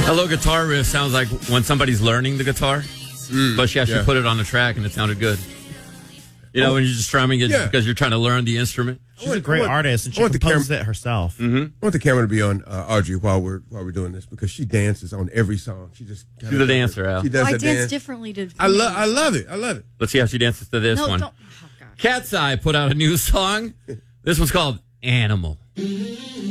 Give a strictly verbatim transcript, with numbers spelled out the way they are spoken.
Hello Guitar riff sounds like when somebody's learning the guitar, Mm, but she actually yeah. put it on the track and it sounded good. You know, Oh, when you're just strumming it yeah. because you're trying to learn the instrument. She's a great I want- artist, and I she want the composes cam- it herself. Mm-hmm. I want the camera to be on uh, Audrey while we're while we're doing this because she dances on every song. She just kinda She's a does it. dancer, Al. She does Well, I that dance dance. differently to. I love I love it. I love it. Let's see how she dances to this no, one. don't. Oh, gosh. Cat's Eye put out a new song. This one's called Animal.